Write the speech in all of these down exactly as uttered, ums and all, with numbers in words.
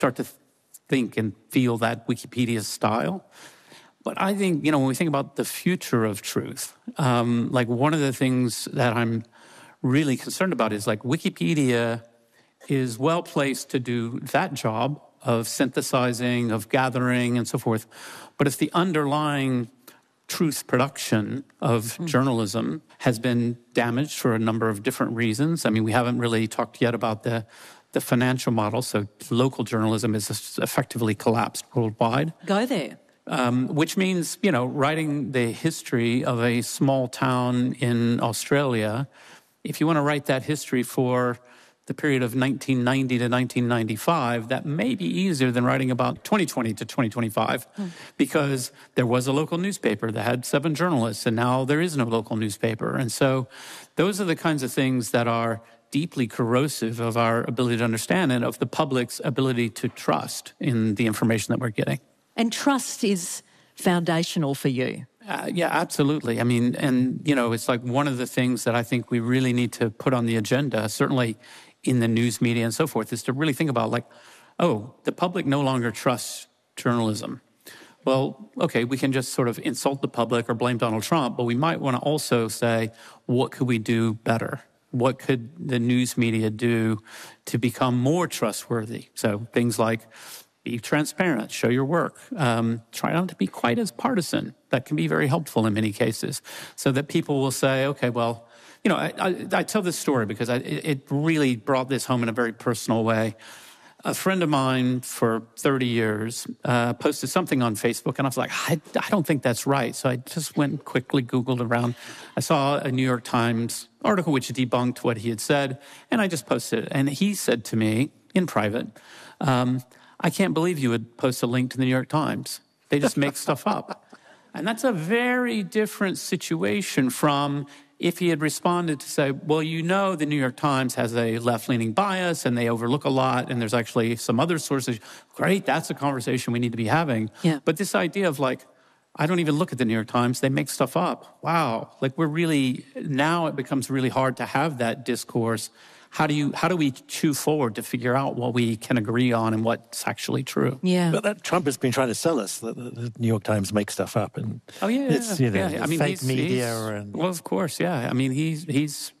start to think and feel that Wikipedia style. But I think, you know, when we think about the future of truth, um, like one of the things that I'm really concerned about is like Wikipedia is well placed to do that job of synthesizing, of gathering and so forth. But if the underlying truth production of mm. journalism has been damaged for a number of different reasons. I mean, we haven't really talked yet about the, the financial model. So local journalism is effectively collapsed worldwide. Go there. Um, which means, you know, writing the history of a small town in Australia, if you want to write that history for the period of nineteen ninety to nineteen ninety-five, that may be easier than writing about twenty twenty to twenty twenty-five, hmm. because there was a local newspaper that had seven journalists, and now there is no local newspaper. And so those are the kinds of things that are deeply corrosive of our ability to understand and of the public's ability to trust in the information that we're getting. And trust is foundational for you. Uh, yeah, absolutely. I mean, and, you know, it's like one of the things that I think we really need to put on the agenda, certainly in the news media and so forth, is to really think about like, oh, the public no longer trusts journalism. Well, okay, we can just sort of insult the public or blame Donald Trump, but we might want to also say, what could we do better? What could the news media do to become more trustworthy? So things like be transparent, show your work, um, try not to be quite as partisan. That can be very helpful in many cases, so that people will say, okay, well, you know, I, I, I tell this story because I, it really brought this home in a very personal way. A friend of mine for thirty years uh, posted something on Facebook, and I was like, I, I don't think that's right. So I just went and quickly Googled around. I saw a New York Times article which debunked what he had said, and I just posted it. And he said to me in private, um, I can't believe you would post a link to the New York Times. They just make stuff up. And that's a very different situation from if he had responded to say, well, you know, the New York Times has a left-leaning bias and they overlook a lot and there's actually some other sources. Great, that's a conversation we need to be having. Yeah. But this idea of like, I don't even look at the New York Times, they make stuff up. Wow. Like we're really, now it becomes really hard to have that discourse. How do you? How do we chew forward to figure out what we can agree on and what's actually true? Yeah, but that Trump has been trying to sell us that the New York Times makes stuff up, and oh yeah, it's you know yeah. I mean, fake he's, media he's, and well, of course, yeah. I mean, he's he's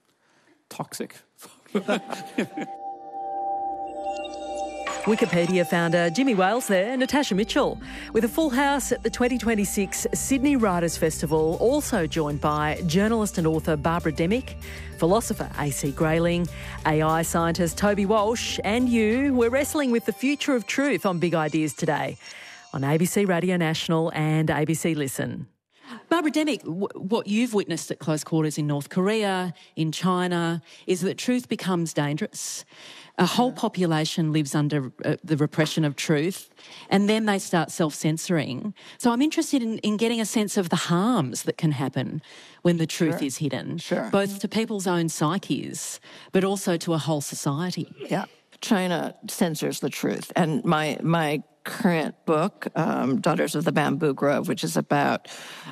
toxic. Wikipedia founder Jimmy Wales there, Natasha Mitchell, with a full house at the twenty twenty-six Sydney Writers' Festival, also joined by journalist and author Barbara Demick, philosopher A C Grayling, A I scientist Toby Walsh, and you. We're wrestling with the future of truth on Big Ideas today on A B C Radio National and A B C Listen. Barbara Demick, w- what you've witnessed at close quarters in North Korea, in China, is that truth becomes dangerous. A whole population lives under uh, the repression of truth, and then they start self-censoring. So I'm interested in, in getting a sense of the harms that can happen when the truth Sure. is hidden, Sure. both to people's own psyches, but also to a whole society. Yeah. China censors the truth. And my my current book, um, Daughters of the Bamboo Grove, which is about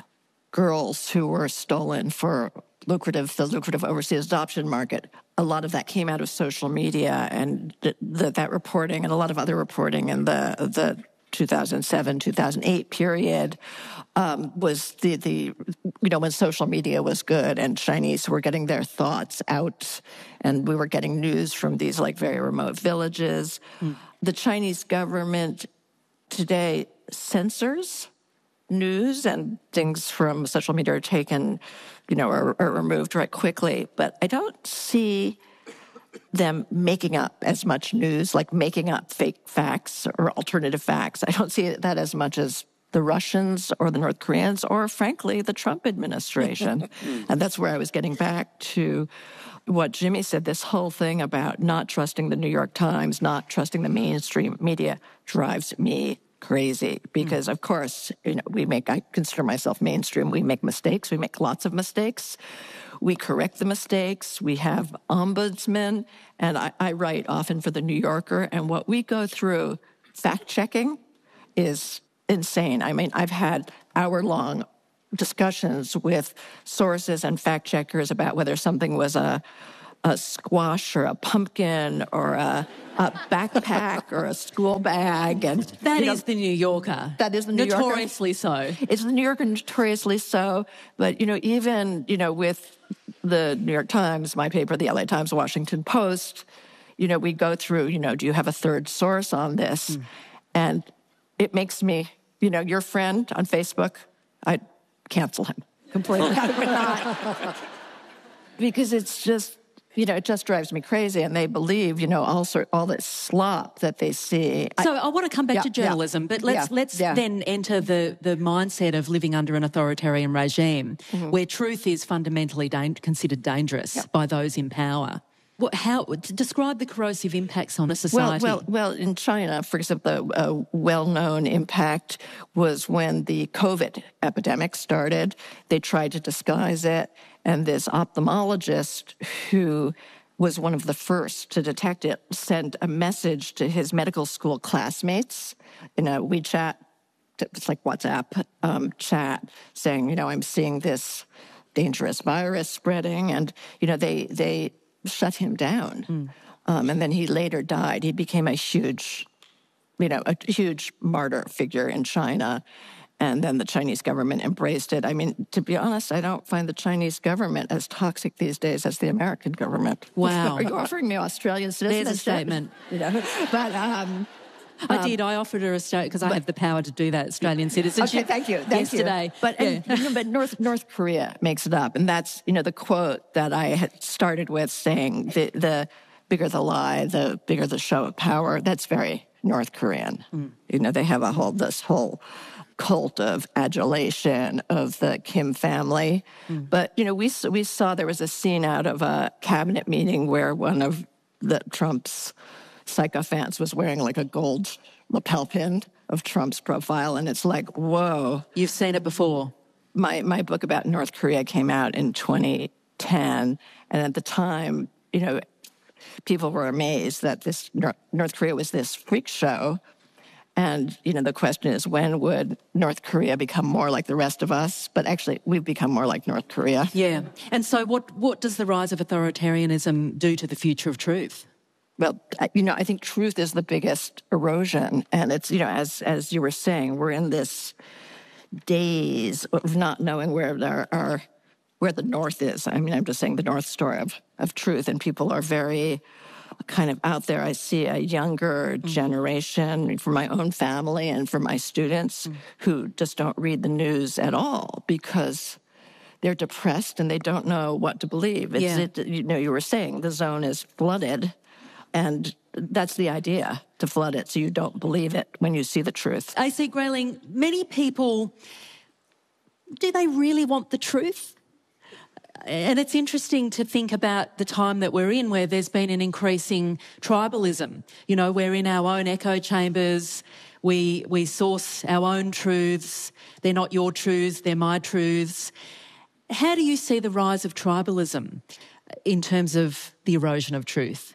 girls who were stolen for lucrative, the lucrative overseas adoption market, a lot of that came out of social media and th- th- that reporting and a lot of other reporting in the the two thousand seven, two thousand eight period um, was the, the, you know, when social media was good and Chinese were getting their thoughts out and we were getting news from these like very remote villages. Mm. The Chinese government today censors news and things from social media are taken, you know, are, are removed right quickly. But I don't see them making up as much news, like making up fake facts or alternative facts. I don't see that as much as the Russians or the North Koreans or, frankly, the Trump administration. And that's where I was getting back to what Jimmy said, this whole thing about not trusting the New York Times, not trusting the mainstream media drives me crazy because, of course, you know, we make, I consider myself mainstream. We make mistakes. We make lots of mistakes. We correct the mistakes. We have ombudsmen. And I, I write often for The New Yorker. And what we go through fact-checking is insane. I mean, I've had hour-long discussions with sources and fact-checkers about whether something was a a squash or a pumpkin or a, a backpack or a school bag. And That you know, is the New Yorker. That is the New Yorker. Notoriously so. It's the New Yorker, notoriously so. But, you know, even, you know, with the New York Times, my paper, the L A Times, Washington Post, you know, we go through, you know, do you have a third source on this? Mm. And it makes me, you know, your friend on Facebook, I'd cancel him completely. I would not. Because it's just, you know, it just drives me crazy. And they believe, you know, all sort, all this slop that they see. So I, I want to come back yeah, to journalism, yeah, but let's yeah, let's yeah. then enter the, the mindset of living under an authoritarian regime mm-hmm. where truth is fundamentally da- considered dangerous yeah. by those in power. What, how describe the corrosive impacts on a society? Well, well, well in China, for example, the uh, well-known impact was when the COVID epidemic started. They tried to disguise it, and this ophthalmologist who was one of the first to detect it sent a message to his medical school classmates in a WeChat, it's like WhatsApp um, chat, saying, you know, I'm seeing this dangerous virus spreading, and you know, they they. shut him down. Mm. Um, and then he later died. He became a huge, you know, a huge martyr figure in China. And then the Chinese government embraced it. I mean, to be honest, I don't find the Chinese government as toxic these days as the American government. Wow. Are you offering me Australian citizenship? There's a statement. You know, but... Um, I did. I offered her Australia because I have the power to do that, Australian citizenship. Okay, thank you. Thank yesterday. You. But, yeah. and, you know, but North North Korea makes it up, and that's you know the quote that I had started with saying the the bigger the lie, the bigger the show of power. That's very North Korean. Mm. You know, they have a whole this whole cult of adulation of the Kim family. Mm. But you know, we we saw there was a scene out of a cabinet meeting where one of the Trump's sycophants was wearing like a gold lapel pin of Trump's profile, and it's like, whoa. You've seen it before. My my book about North Korea came out in twenty ten, and at the time, you know, people were amazed that this North Korea was this freak show. And, you know, the question is, when would North Korea become more like the rest of us? But actually, we've become more like North Korea. Yeah. And so what, what does the rise of authoritarianism do to the future of truth? Well, you know, I think truth is the biggest erosion. And it's, you know, as as you were saying, we're in this daze of not knowing where there are, where the North is. I mean, I'm just saying the North Star of, of truth. And people are very kind of out there. I see a younger mm. generation from my own family and from my students mm. who just don't read the news at all because they're depressed and they don't know what to believe. It's, yeah. it, you know, you were saying the zone is flooded. And that's the idea, to flood it so you don't believe it when you see the truth. A C Grayling, many people, do they really want the truth? And it's interesting to think about the time that we're in where there's been an increasing tribalism. You know, we're in our own echo chambers, we, we source our own truths, they're not your truths, they're my truths. How do you see the rise of tribalism in terms of the erosion of truth?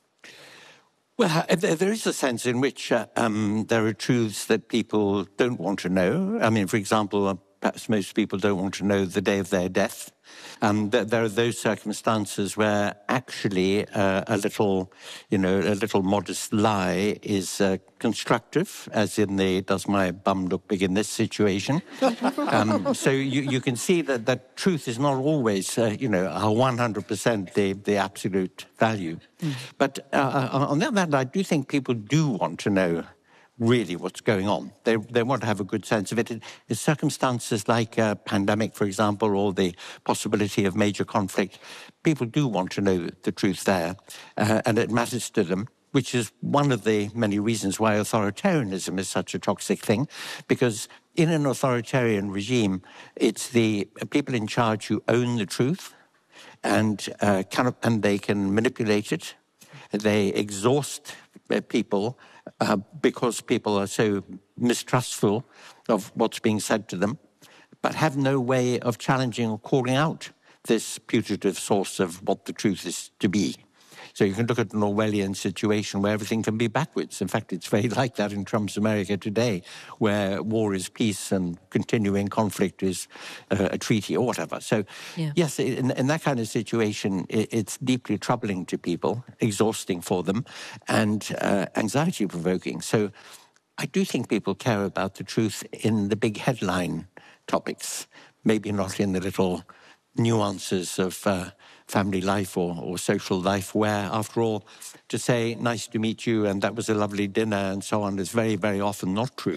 Well, there is a sense in which uh, um, there are truths that people don't want to know. I mean, for example, uh, perhaps most people don't want to know the day of their death. Um, there, there are those circumstances where actually uh, a little, you know, a little modest lie is uh, constructive, as in the "does my bum look big in this situation?" um, so you, you can see that, that truth is not always, uh, you know, one hundred percent the, the absolute value. Mm. But uh, on the other hand, I do think people do want to know really what's going on. They they want to have a good sense of it. In circumstances like a pandemic, for example, or the possibility of major conflict, people do want to know the truth there, uh, and it matters to them, which is one of the many reasons why authoritarianism is such a toxic thing, because in an authoritarian regime, it's the people in charge who own the truth, and uh, can, and they can manipulate it. They exhaust people uh, because people are so mistrustful of what's being said to them, but have no way of challenging or calling out this putative source of what the truth is to be. So you can look at an Orwellian situation where everything can be backwards. In fact, it's very like that in Trump's America today, where war is peace and continuing conflict is uh, a treaty or whatever. So, Yeah. yes, in, in that kind of situation, it, it's deeply troubling to people, exhausting for them, and uh, anxiety-provoking. So I do think people care about the truth in the big headline topics, maybe not in the little nuances of uh, family life or, or social life, where, after all, to say, nice to meet you, and that was a lovely dinner, and so on, is very, very often not true.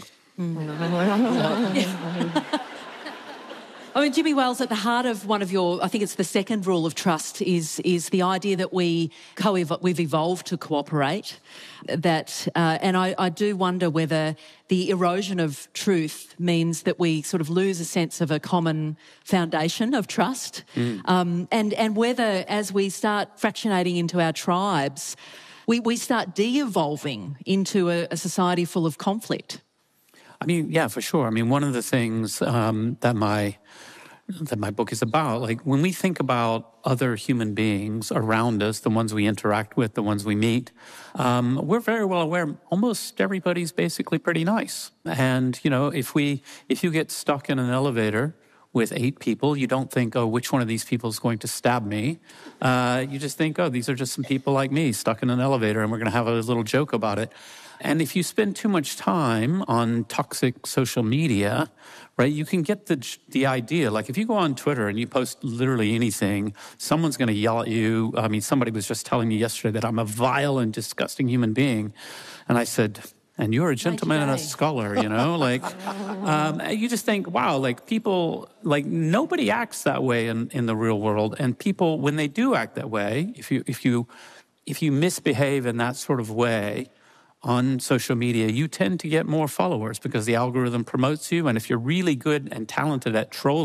I mean, Jimmy Wales, at the heart of one of your, I think it's the second rule of trust, is is the idea that we co we've evolved to cooperate. That, uh, and I, I do wonder whether the erosion of truth means that we sort of lose a sense of a common foundation of trust, mm. um, and and whether as we start fractionating into our tribes, we we start de-evolving into a, a society full of conflict. I mean, yeah, for sure. I mean, one of the things um, that my that my book is about, like when we think about other human beings around us, the ones we interact with, the ones we meet, um, we're very well aware almost everybody's basically pretty nice. And, you know, if we if you get stuck in an elevator with eight people, you don't think, oh, which one of these people is going to stab me? Uh, you just think, oh, these are just some people like me stuck in an elevator, and we're going to have a little joke about it. And if you spend too much time on toxic social media, right, you can get the the idea. Like if you go on Twitter and you post literally anything, someone's going to yell at you. I mean, somebody was just telling me yesterday that I'm a vile and disgusting human being. And I said, and you're a gentleman and a scholar, you know, like, um, you just think, wow, like people, like nobody acts that way in, in the real world. And people, when they do act that way, if you, if you, if you misbehave in that sort of way on social media, you tend to get more followers because the algorithm promotes you. And if you're really good and talented at trolling,